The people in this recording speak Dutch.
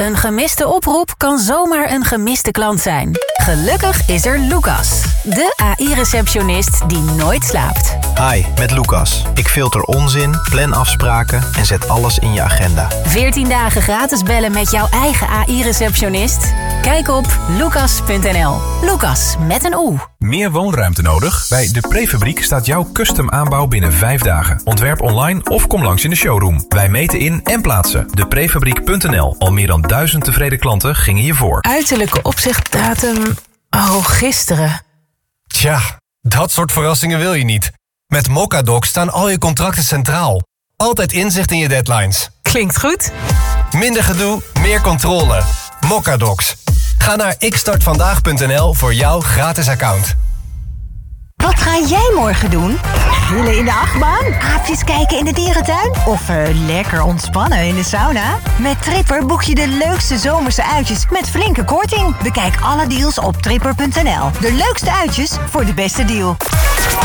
Een gemiste oproep kan zomaar een gemiste klant zijn. Gelukkig is er Lucas, de AI-receptionist die nooit slaapt. Hi, met Lucas. Ik filter onzin, plan afspraken en zet alles in je agenda. 14 dagen gratis bellen met jouw eigen AI-receptionist? Kijk op lucas.nl. Lucas met een O. Meer woonruimte nodig? Bij De Prefabriek staat jouw custom aanbouw binnen 5 dagen. Ontwerp online of kom langs in de showroom. Wij meten in en plaatsen. Deprefabriek.nl. Al meer dan 1000 tevreden klanten gingen hiervoor. Uiterlijke opzichtdatum... Oh, gisteren. Tja, dat soort verrassingen wil je niet. Met Mocadoc staan al je contracten centraal. Altijd inzicht in je deadlines. Klinkt goed. Minder gedoe, meer controle. Mocadocs. Ga naar xstartvandaag.nl voor jouw gratis account. Wat ga jij morgen doen? Grillen in de achtbaan? Aapjes kijken in de dierentuin? Of lekker ontspannen in de sauna? Met Tripper boek je de leukste zomerse uitjes met flinke korting. Bekijk alle deals op tripper.nl. De leukste uitjes voor de beste deal.